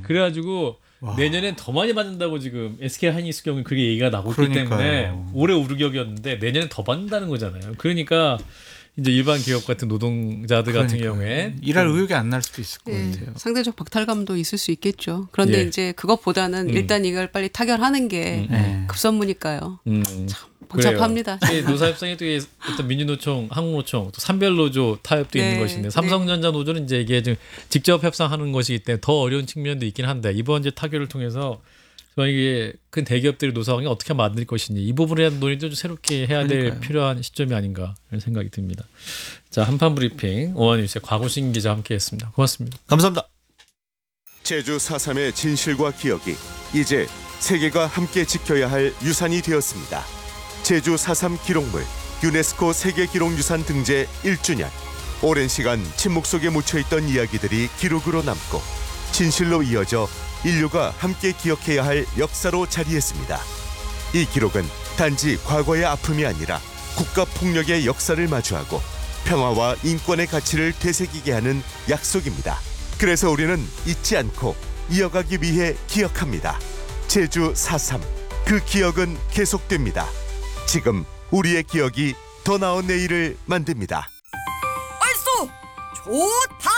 그래가지고 내년엔 더 많이 받는다고 지금 SK 하이닉스 경우는 그게 얘기가 나고 있기 그러니까요. 때문에 올해 우르격이었는데 내년엔 더 받는다는 거잖아요. 그러니까 이제 일반 기업 같은 노동자들 같은 경우에 일할 의욕이 안 날 수도 있을 것 네, 같아요. 상대적 박탈감도 있을 수 있겠죠. 그런데 예. 이제 그것보다는 일단 이걸 빨리 타결하는 게 급선무니까요. 참 복잡합니다. 노사협상에 또 어떤 민주노총, 한국노총, 또 산별노조 타협도 있는 것인데 삼성전자 노조는 이제 이게 좀 직접 협상하는 것이기 때문에 더 어려운 측면도 있긴 한데 이번 이제 타결을 통해서 이게 큰 대기업들의 노사관계 어떻게 만들 것인지 이 부분에 대한 논의도 좀 새롭게 해야 될 필요한 시점이 아닌가 이런 생각이 듭니다. 자, 한판 브리핑 오한뉴스의 곽우신 기자 함께했습니다. 고맙습니다. 감사합니다. 제주 4.3의 진실과 기억이 이제 세계가 함께 지켜야 할 유산이 되었습니다. 제주 4.3 기록물 유네스코 세계기록유산 등재 1주년. 오랜 시간 침묵 속에 묻혀있던 이야기들이 기록으로 남고 진실로 이어져 인류가 함께 기억해야 할 역사로 자리했습니다. 이 기록은 단지 과거의 아픔이 아니라 국가폭력의 역사를 마주하고 평화와 인권의 가치를 되새기게 하는 약속입니다. 그래서 우리는 잊지 않고 이어가기 위해 기억합니다. 제주 4.3, 그 기억은 계속됩니다. 지금 우리의 기억이 더 나은 내일을 만듭니다. 얼쑤 좋다.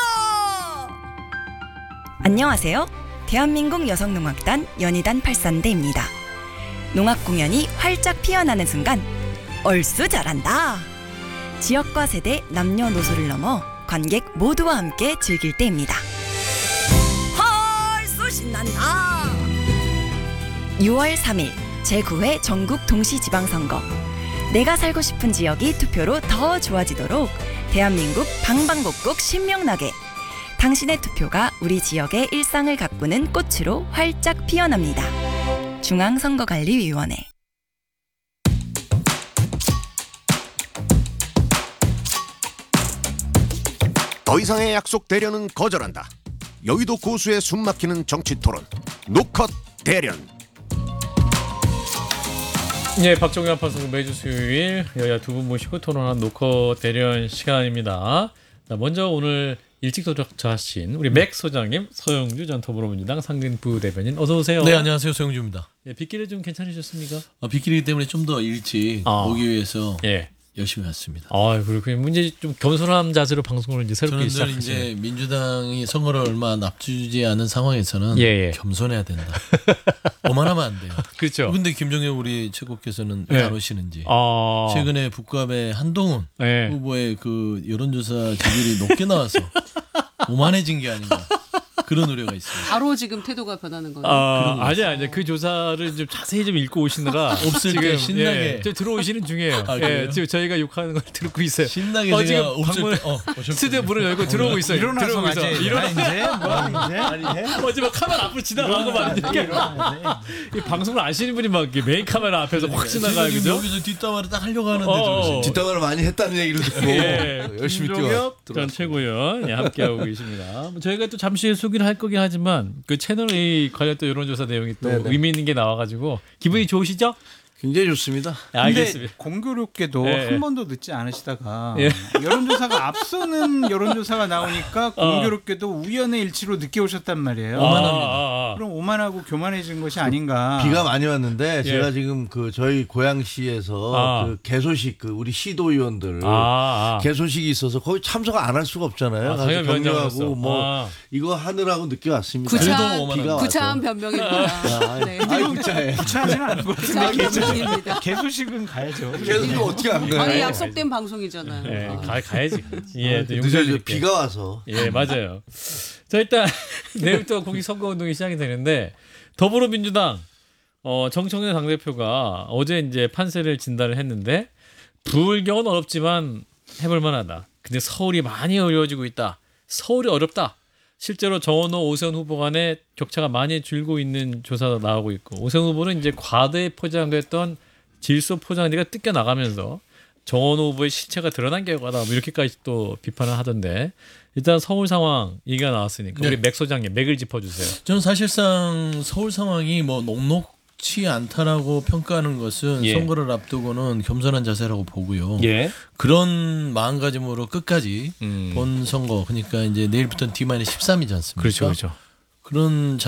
안녕하세요. 대한민국 여성농악단 연희단 83대입니다. 농악 공연이 활짝 피어나는 순간 얼쑤 잘한다. 지역과 세대, 남녀노소를 넘어 관객 모두와 함께 즐길 때입니다. 얼쑤 신난다. 6월 3일 제9회 전국 동시지방선거. 내가 살고 싶은 지역이 투표로 더 좋아지도록 대한민국 방방곡곡 신명나게 당신의 투표가 우리 지역의 일상을 가꾸는 꽃으로 활짝 피어납니다. 중앙선거관리위원회. 더 이상의 약속 대련은 거절한다. 여의도 고수의 숨막히는 정치 토론. 노컷 대련. 네, 박정희 한판송 매주 수요일 여야 두 분 모시고 토론하는 노컷 대련 시간입니다. 자, 먼저 오늘 일찍 도착하신 우리 맥 소장님, 서영주 전 더불어민주당 상근부 대변인 어서 오세요. 네, 안녕하세요. 서영주입니다. 네, 빗길이 좀 괜찮으셨습니까? 빗길이기 때문에 좀 더 일찍 오기 위해서 열심히 왔습니다. 그리고 이제 좀 겸손한 자세로 방송을 이제 새롭게 시작하시네요. 이제 민주당이 선거를 얼마 앞두지 않은 상황에서는 겸손해야 된다. 오만하면 안 돼요. 그렇죠. 근데 김종혁 우리 최고께서는 왜 안 오시는지. 최근에 북갑의 한동훈 후보의 그 여론조사 지지율이 높게 나와서 오만해진 게 아닌가. 그런 우려가 있습니다. 바로 지금 태도가 변하는 거예요. 아니야. 그 조사를 좀 자세히 좀 읽고 오시느라 없을 때 신나게 들어오시는 중이에요. 지금 저희가 욕하는 걸 듣고 있어요. 신나게 제가 없을 때 스튜디오 문을 열고 들어오고 있어요. 일어나서 이제 뭐 카메라 앞으로 지나가는 거 말이니까. 이 방송을 아시는 분이 막 메인 카메라 앞에서 확 지나가요, 그죠? 여기서 뒷담화를 딱 하려고 하는데 뒷담화를 많이 했다는 얘기를 듣고 열심히 뛰어. 전 최고위원 함께하고 계십니다. 저희가 또 잠시 후에 소개를 할 거긴 하지만 그 채널A 관련된 여론조사 내용이 또 의미 있는 게 나와가지고 기분이 좋으시죠? 굉장히 좋습니다. 알겠습니다. 공교롭게도 한 번도 늦지 않으시다가 여론조사가 앞서는 여론조사가 나오니까 공교롭게도 우연의 일치로 늦게 오셨단 말이에요. 그럼 오만하고 교만해진 것이 아닌가. 비가 많이 왔는데 제가 지금 그 저희 고양시에서 그 개소식 그 우리 시도의원들 개소식이 있어서 거의 참석 안 할 수가 없잖아요. 가서 격려하고 뭐 이거 하느라고 늦게 왔습니다. 구차한 변명입니다. 구차해. 구차하지는 않은 것 같은데. 개소식은 가야죠. 개소식 어떻게 안 가요? 아니 약속된 방송이잖아요. 가야지. 늦어져 비가 와서. 맞아요. 자, 일단 내일부터 공식 선거운동이 시작이 되는데 더불어민주당 정청래 당대표가 어제 이제 판세를 진단을 했는데 부울경은 어렵지만 해볼 만하다. 근데 서울이 많이 어려워지고 있다. 서울이 어렵다. 실제로 정원호, 오세훈 후보 간의 격차가 많이 줄고 있는 조사도 나오고 있고 오세훈 후보는 이제 과대 포장됐던 질소 포장지가 뜯겨 나가면서 정원호 후보의 실체가 드러난 결과다. 뭐 이렇게까지 또 비판을 하던데 일단 서울 상황 얘기가 나왔으니까 우리 맥 소장님 맥을 짚어주세요. 저는 사실상 서울 상황이 뭐 녹록치 않다라고 평가하는 것은 선거를 앞두고는 겸손한 자세라고 보고요. 그런 마음가짐으로 끝까지 본 선거 그러니까 이제 내일부터는 D-13이지 않습니까? 그렇죠. 그런